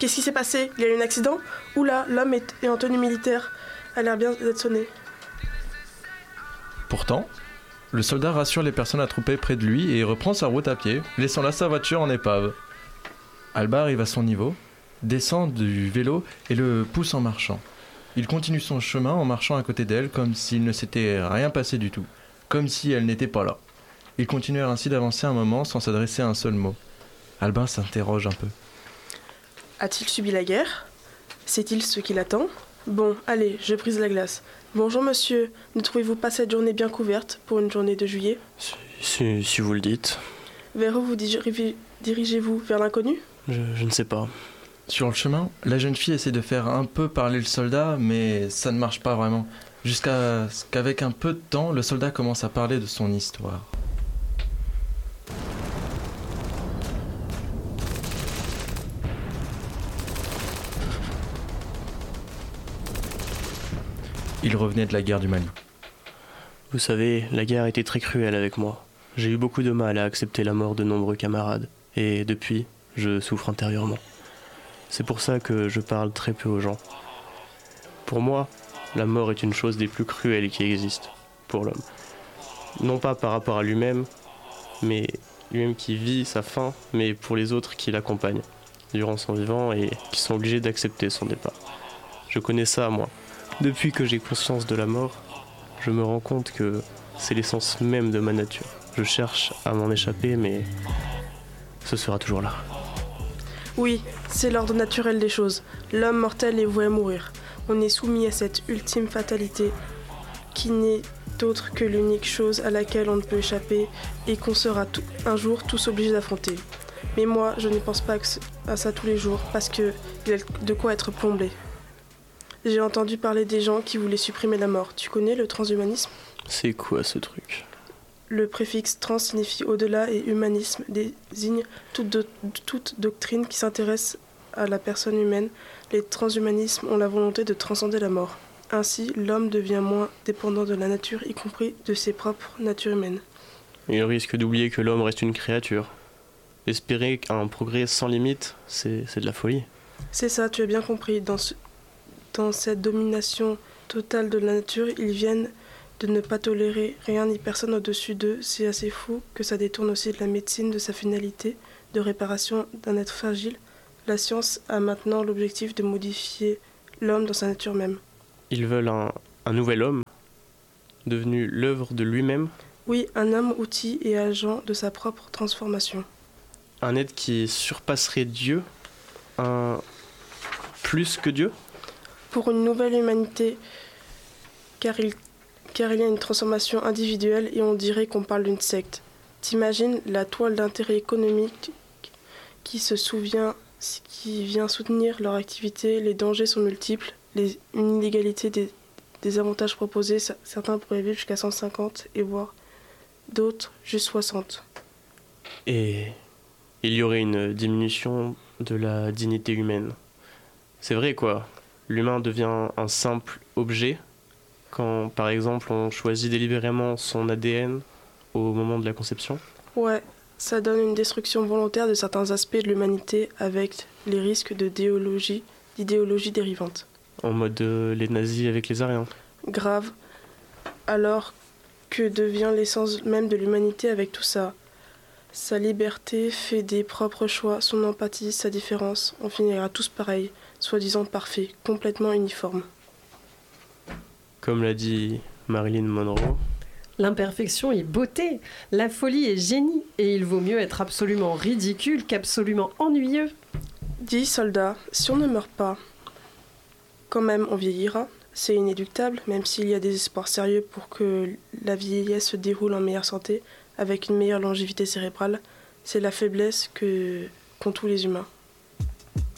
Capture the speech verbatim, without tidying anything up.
Qu'est-ce qui s'est passé? Il y a eu un accident? Oula, l'homme est, est en tenue militaire. A l'air bien d'être sonné. Pourtant, le soldat rassure les personnes attroupées près de lui et reprend sa route à pied, laissant là sa voiture en épave. Alba arrive à son niveau, descend du vélo et le pousse en marchant. Il continue son chemin en marchant à côté d'elle comme s'il ne s'était rien passé du tout, comme si elle n'était pas là. Ils continuèrent ainsi d'avancer un moment sans s'adresser à un seul mot. Albin s'interroge un peu. A-t-il subi la guerre? Sait-il ce qui l'attend? Bon, allez, je brise la glace. Bonjour monsieur, ne trouvez-vous pas cette journée bien couverte pour une journée de juillet? Si, si, si vous le dites. Vers où vous diri- dirigez-vous? Vers l'inconnu? je, je ne sais pas. Sur le chemin, la jeune fille essaie de faire un peu parler le soldat, mais ça ne marche pas vraiment. Jusqu'à ce qu'avec un peu de temps, le soldat commence à parler de son histoire. Il revenait de la guerre du Mali. Vous savez, la guerre a été très cruelle avec moi. J'ai eu beaucoup de mal à accepter la mort de nombreux camarades. Et depuis, je souffre intérieurement. C'est pour ça que je parle très peu aux gens. Pour moi, la mort est une chose des plus cruelles qui existent pour l'homme. Non pas par rapport à lui-même, mais lui-même qui vit sa fin, mais pour les autres qui l'accompagnent durant son vivant et qui sont obligés d'accepter son départ. Je connais ça, moi. Depuis que j'ai conscience de la mort, je me rends compte que c'est l'essence même de ma nature. Je cherche à m'en échapper, mais ce sera toujours là. Oui, c'est l'ordre naturel des choses. L'homme mortel est voué à mourir. On est soumis à cette ultime fatalité qui n'est autre que l'unique chose à laquelle on ne peut échapper et qu'on sera tout, un jour tous obligés d'affronter. Mais moi, je ne pense pas à ça tous les jours parce qu'il y a de quoi être plombé. J'ai entendu parler des gens qui voulaient supprimer la mort. Tu connais le transhumanisme? C'est quoi ce truc? Le préfixe trans signifie au-delà et humanisme désigne toute, do- toute doctrine qui s'intéresse à la personne humaine. Les transhumanismes ont la volonté de transcender la mort. Ainsi, l'homme devient moins dépendant de la nature, y compris de ses propres natures humaines. Il risque d'oublier que l'homme reste une créature. Espérer un progrès sans limite, c'est, c'est de la folie. C'est ça, tu as bien compris. Dans, ce, dans cette domination totale de la nature, ils viennent de ne pas tolérer rien ni personne au-dessus d'eux. C'est assez fou que ça détourne aussi de la médecine de sa finalité de réparation d'un être fragile. La science a maintenant l'objectif de modifier l'homme dans sa nature même. Ils veulent un, un nouvel homme, devenu l'œuvre de lui-même. Oui, un homme outil et agent de sa propre transformation. Un être qui surpasserait Dieu, un plus que Dieu. Pour une nouvelle humanité, car il, car il y a une transformation individuelle et on dirait qu'on parle d'une secte. T'imagines la toile d'intérêt économique qui se souvient, qui vient soutenir leur activité, les dangers sont multiples, les, une inégalité des, des avantages proposés, certains pourraient vivre jusqu'à cent cinquante et voire d'autres juste soixante. Et il y aurait une diminution de la dignité humaine. C'est vrai quoi, l'humain devient un simple objet quand par exemple on choisit délibérément son A D N au moment de la conception. Ouais, ça donne une destruction volontaire de certains aspects de l'humanité avec les risques de déologie, d'idéologie dérivante. En mode euh, les nazis avec les Ariens. Grave. Alors que devient l'essence même de l'humanité avec tout ça? Sa liberté fait des propres choix, son empathie, sa différence. On finira tous pareils, soi-disant parfaits, complètement uniformes. Comme l'a dit Marilyn Monroe. L'imperfection est beauté, la folie est génie, et il vaut mieux être absolument ridicule qu'absolument ennuyeux. Dis, soldat, si on ne meurt pas, quand même on vieillira. C'est inéluctable, même s'il y a des espoirs sérieux pour que la vieillesse se déroule en meilleure santé, avec une meilleure longévité cérébrale. C'est la faiblesse que qu'ont tous les humains.